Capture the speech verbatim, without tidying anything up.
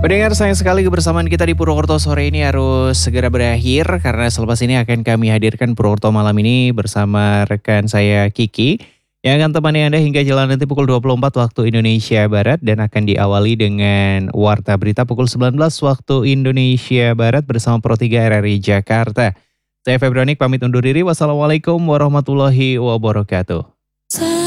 Pendengar sayang sekali kebersamaan kita di Purwokerto sore ini harus segera berakhir karena selepas ini akan kami hadirkan Purwokerto malam ini bersama rekan saya Kiki yang akan temani Anda hingga jalan nanti pukul dua puluh empat waktu Indonesia Barat dan akan diawali dengan Warta Berita pukul sembilan belas waktu Indonesia Barat bersama Pro tiga R R I Jakarta. Saya Febronik pamit undur diri. Wassalamualaikum warahmatullahi wabarakatuh.